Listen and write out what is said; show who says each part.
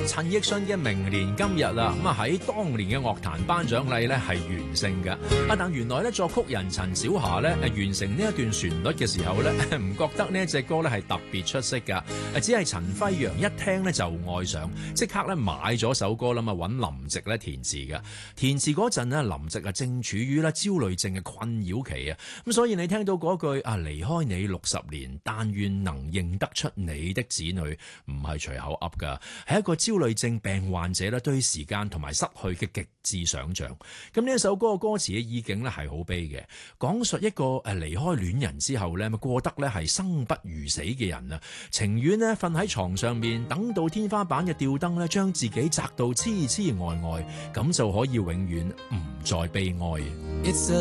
Speaker 1: 陳奕迅嘅《明年今日》啊，咁啊喺當年嘅樂壇頒獎禮咧係完勝嘅。但原來咧作曲人陳小霞咧完成呢一段旋律嘅時候咧，唔覺得呢一隻歌咧係特別出色㗎。只係陳輝陽一聽咧就愛上，即刻咧買咗首歌啦嘛，揾林夕咧填詞嘅。填詞嗰陣咧，林夕啊正處於咧焦慮症嘅困擾期啊，咁所以你聽到嗰句啊離開你60年，但願能認得出你的子女，唔係隨口噏㗎，係一個焦慮症病患者咧對時間同埋失去嘅極致想像。咁呢一首歌嘅歌詞嘅意境咧係好悲嘅，講述一個離開戀人之後咧，過得咧係生不如死嘅人啊，情願咧瞓喺床上面，等到天花板嘅吊燈咧將自己擲到痴痴呆呆，咁就可以永遠唔再悲哀。